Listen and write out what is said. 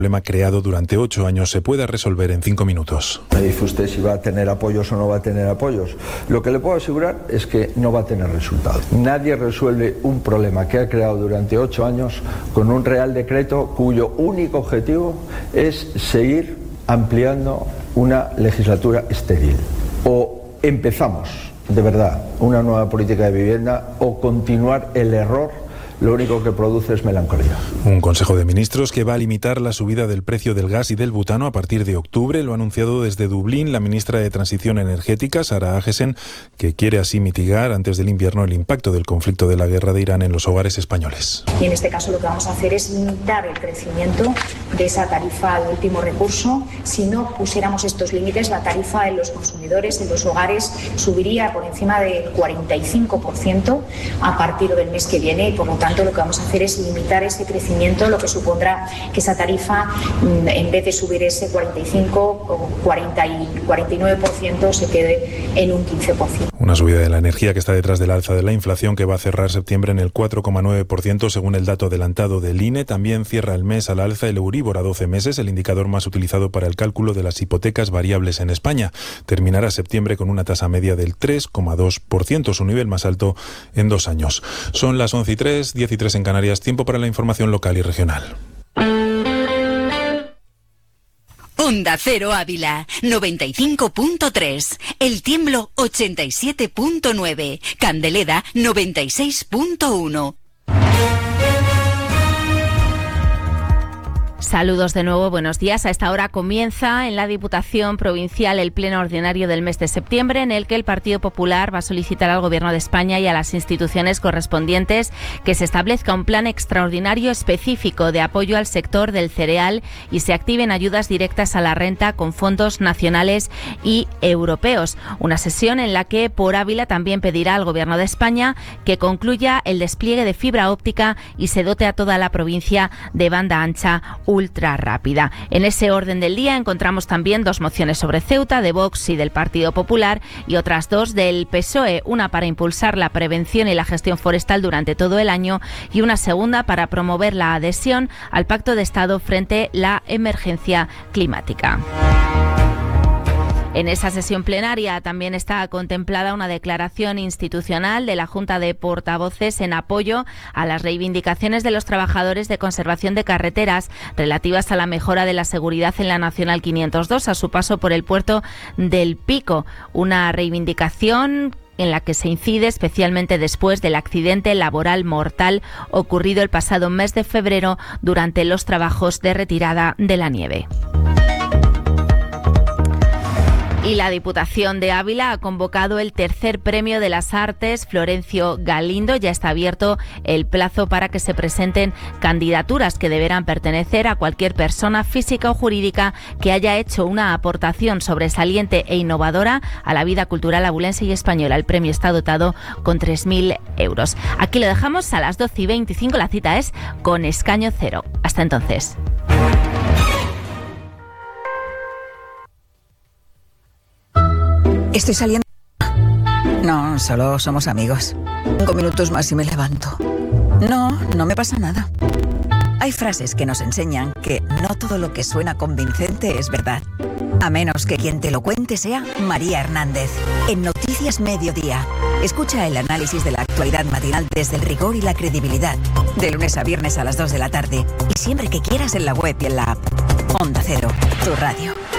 problema creado durante 8 años se pueda resolver en 5 minutos. Me dice usted si va a tener apoyos o no va a tener apoyos. Lo que le puedo asegurar es que no va a tener resultados. Nadie resuelve un problema que ha creado durante 8 años con un real decreto cuyo único objetivo es seguir ampliando una legislatura estéril. O empezamos de verdad una nueva política de vivienda o continuar el error. Lo único que produce es melancolía. Un Consejo de Ministros que va a limitar la subida del precio del gas y del butano a partir de octubre. Lo ha anunciado desde Dublín la ministra de Transición Energética, Sara Agesen, que quiere así mitigar antes del invierno el impacto del conflicto de la guerra de Irán en los hogares españoles. Y en este caso lo que vamos a hacer es limitar el crecimiento de esa tarifa de último recurso. Si no pusiéramos estos límites, la tarifa en los consumidores, en los hogares, subiría por encima del 45% a partir del mes que viene y por lo tanto lo que vamos a hacer es limitar ese crecimiento, lo que supondrá que esa tarifa, en vez de subir ese 45 o 40 y 49%, se quede en un 15%. Una subida de la energía que está detrás del alza de la inflación, que va a cerrar septiembre en el 4,9% según el dato adelantado del INE. También cierra el mes al alza el Euribor a 12 meses, el indicador más utilizado para el cálculo de las hipotecas variables en España. Terminará septiembre con una tasa media del 3,2%, su nivel más alto en 2 años. Son las 11:03, 10:03 en Canarias, tiempo para la información local y regional. Onda Cero Ávila, 95.3, El Tiemblo 87.9, Candeleda 96.1. Saludos de nuevo, buenos días. A esta hora comienza en la Diputación Provincial el pleno ordinario del mes de septiembre, en el que el Partido Popular va a solicitar al Gobierno de España y a las instituciones correspondientes que se establezca un plan extraordinario específico de apoyo al sector del cereal y se activen ayudas directas a la renta con fondos nacionales y europeos. Una sesión en la que Por Ávila también pedirá al Gobierno de España que concluya el despliegue de fibra óptica y se dote a toda la provincia de banda ancha ultra rápida. En ese orden del día encontramos también 2 mociones sobre Ceuta, de Vox y del Partido Popular, y otras 2 del PSOE, una para impulsar la prevención y la gestión forestal durante todo el año y una segunda para promover la adhesión al Pacto de Estado frente a la emergencia climática. En esa sesión plenaria también está contemplada una declaración institucional de la Junta de Portavoces en apoyo a las reivindicaciones de los trabajadores de conservación de carreteras relativas a la mejora de la seguridad en la Nacional 502 a su paso por el puerto del Pico. Una reivindicación en la que se incide especialmente después del accidente laboral mortal ocurrido el pasado mes de febrero durante los trabajos de retirada de la nieve. Y la Diputación de Ávila ha convocado el tercer Premio de las Artes Florencio Galindo. Ya está abierto el plazo para que se presenten candidaturas que deberán pertenecer a cualquier persona física o jurídica que haya hecho una aportación sobresaliente e innovadora a la vida cultural abulense y española. El premio está dotado con 3.000 euros. Aquí lo dejamos a las 12:25. La cita es con escaño cero. Hasta entonces. Estoy saliendo. No, solo somos amigos. 5 minutos más y me levanto. No me pasa nada. Hay frases que nos enseñan que no todo lo que suena convincente es verdad. A menos que quien te lo cuente sea María Hernández. En Noticias Mediodía. Escucha el análisis de la actualidad matinal desde el rigor y la credibilidad. De lunes a viernes a las 2 de la tarde. Y siempre que quieras en la web y en la app. Onda Cero, tu radio.